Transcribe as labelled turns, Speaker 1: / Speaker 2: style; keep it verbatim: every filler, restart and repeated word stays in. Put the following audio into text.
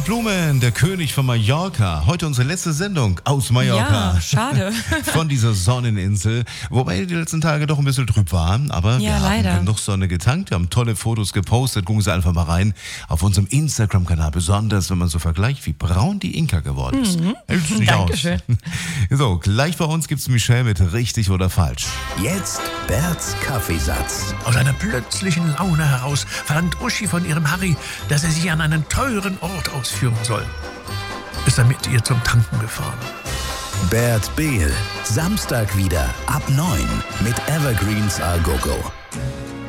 Speaker 1: Blumen, der König von Mallorca. Heute unsere letzte Sendung aus Mallorca.
Speaker 2: Ja, schade.
Speaker 1: Von dieser Sonneninsel. Wobei die letzten Tage doch ein bisschen trüb waren. Aber
Speaker 2: Ja,
Speaker 1: wir
Speaker 2: leider.
Speaker 1: haben genug Sonne getankt. Wir haben tolle Fotos gepostet. Gucken Sie einfach mal rein. Auf unserem Instagram-Kanal. Besonders, wenn man so vergleicht, wie braun die Inka geworden ist.
Speaker 2: Mhm.
Speaker 1: Hält es nicht
Speaker 2: Dankeschön.
Speaker 1: aus. So, gleich bei uns gibt's Michelle mit richtig oder falsch.
Speaker 3: Jetzt Berts Kaffeesatz.
Speaker 4: Aus einer plötzlichen Laune heraus verlangt Uschi von ihrem Harry, dass er sie an einen teuren Ort ausführen soll. Ist er mit ihr zum Tanken gefahren.
Speaker 3: Bert Behl. Samstag wieder ab neun mit Evergreens A Go Go.